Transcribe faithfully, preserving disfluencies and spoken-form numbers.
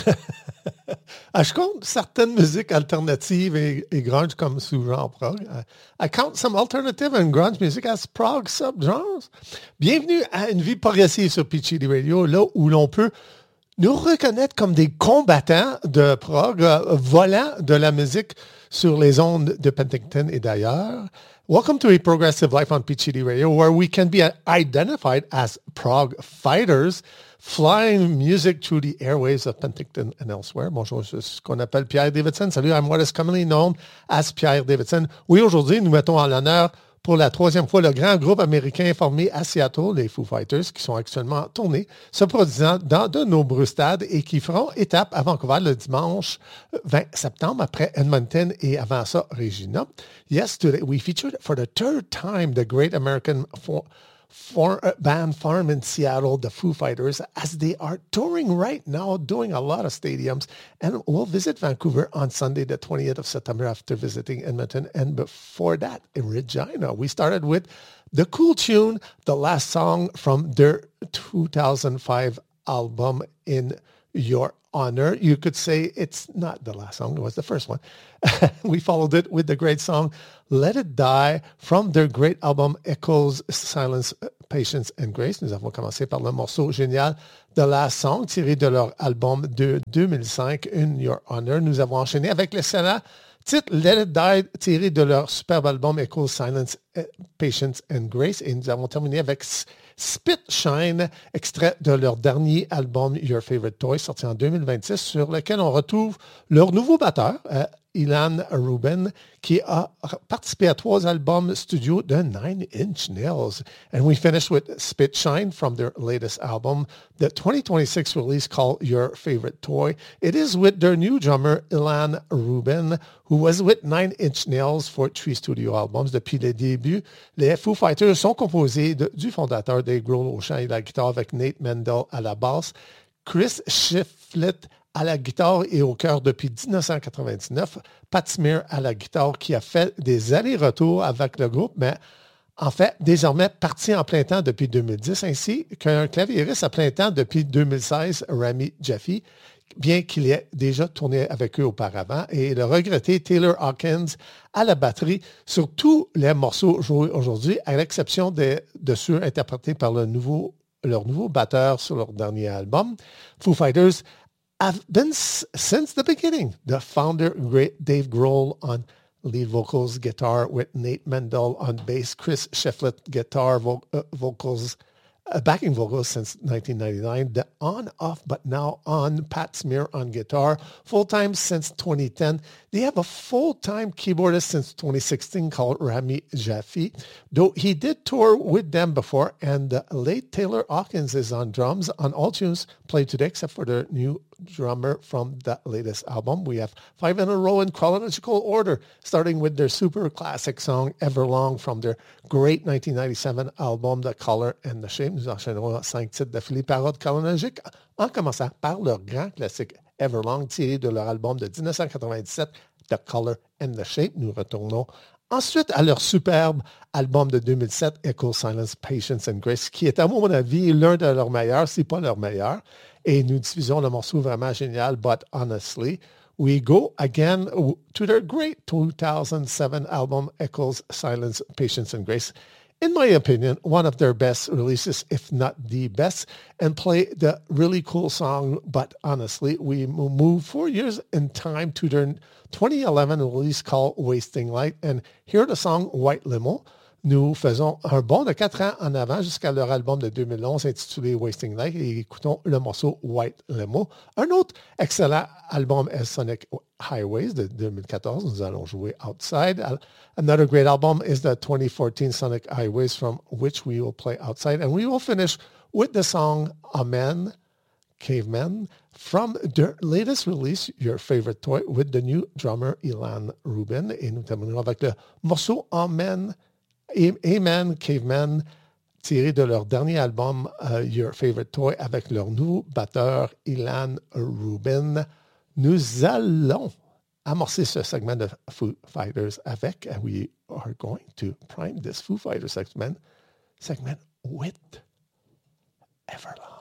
Ah, je compte certaines musiques alternatives et, et grunge comme sous-genre prog. I count some alternative and grunge music as prog subgenres. Bienvenue à Une vie progressive sur Peachey Radio, là où l'on peut nous reconnaître comme des combattants de prog, euh, volant de la musique sur les ondes de Penticton et d'ailleurs. Welcome to a progressive life on Peachey Radio, where we can be identified as prog fighters, flying music through the airwaves of Penticton and elsewhere. Bonjour, je suis ce qu'on appelle Pierre Davidson. Salut, I'm what is commonly known as Pierre Davidson. Oui, aujourd'hui, nous mettons en l'honneur pour la troisième fois le grand groupe américain formé à Seattle, les Foo Fighters, qui sont actuellement en tournée, se produisant dans de nombreux stades et qui feront étape à Vancouver le dimanche vingt septembre, après Edmonton et avant ça, Regina. Yes, today we featured for the third time the great American for, for, uh, band formed in Seattle, the Foo Fighters, as they are touring right now, doing a lot of stadiums, and will visit Vancouver on Sunday, the twentieth of September, after visiting Edmonton. And before that, in Regina, we started with the cool tune, the last song from their two thousand five album, In Your Honor. You could say it's not the last song, it was the first one. We followed it with the great song, Let It Die, from their great album, Echoes, Silence, Patience and Grace. Nous avons commencé par le morceau génial The Last Song, tiré de leur album de deux mille cinq, In Your Honor. Nous avons enchaîné avec l'excellent titre Let It Die, tiré de leur superbe album Echoes, Silence, Patience and Grace. Et nous avons terminé avec Spit Shine, extrait de leur dernier album Your Favorite Toy, sorti en deux mille vingt-six, sur lequel on retrouve leur nouveau batteur, euh, Ilan Rubin, qui a participé à trois albums studio de Nine Inch Nails. And we finished with Spit Shine from their latest album, the twenty twenty-six release called Your Favorite Toy. It is with their new drummer, Ilan Rubin, who was with Nine Inch Nails for three studio albums. Depuis le début, les Foo Fighters sont composés de, du fondateur Dave Grohl au chant et la guitare avec Nate Mendel à la basse, Chris Shiflett à la guitare et au chœur depuis dix-neuf cent quatre-vingt-dix-neuf, Pat Smear à la guitare qui a fait des allers-retours avec le groupe, mais en fait, désormais parti en plein temps depuis deux mille dix, ainsi qu'un claviériste à plein temps depuis deux mille seize, Rami Jaffe, bien qu'il ait déjà tourné avec eux auparavant, et le regretté Taylor Hawkins à la batterie sur tous les morceaux joués aujourd'hui, à l'exception de, de ceux interprétés par le nouveau, leur nouveau batteur sur leur dernier album. Foo Fighters have been since the beginning. The founder, great Dave Grohl on lead vocals, guitar with Nate Mendel on bass, Chris Shiflett guitar vo- uh, vocals, uh, backing vocals since nineteen ninety-nine. The on-off but now on Pat Smear on guitar, full-time since twenty ten. They have a full-time keyboardist since twenty sixteen called Rami Jaffe, though he did tour with them before, and the late Taylor Hawkins is on drums on all tunes played today except for their new drummer from the latest album. We have five in a row in chronological order, starting with their super classic song Everlong from their great nineteen ninety-seven album The Color and the Shape. Nous enchaînerons cinq titres d'affilée par ordre chronologique, en commençant par leur grand classique Everlong, tiré de leur album de dix-neuf cent quatre-vingt-dix-sept The Color and the Shape. Nous retournons ensuite à leur superbe album de deux mille sept, Echo, Silence, Patience and Grace, qui est à mon avis l'un de leurs meilleurs, si pas leur meilleur. Et nous diffusons le morceau vraiment génial, But Honestly. We go again to their great two thousand seven album, Echoes, Silence, Patience and Grace. In my opinion, one of their best releases, if not the best, and play the really cool song, But Honestly. We move four years in time to their twenty eleven release called Wasting Light, and hear the song White Limo. Nous faisons un bond de quatre ans en avant jusqu'à leur album de deux mille onze intitulé Wasting Light et écoutons le morceau White Limo. Un autre excellent album est Sonic Highways de deux mille quatorze. Nous allons jouer Outside. Another great album is the twenty fourteen Sonic Highways, from which we will play Outside. And we will finish with the song Amen, Cavemen, from their latest release, Your Favorite Toy, with the new drummer Ilan Rubin. Et nous terminerons avec le morceau Amen, Amen, Cavemen, tiré de leur dernier album, uh, Your Favorite Toy, avec leur nouveau batteur, Ilan Rubin. Nous allons amorcer ce segment de Foo Fighters avec, and we are going to prime this Foo Fighters segment, segment with Everlong.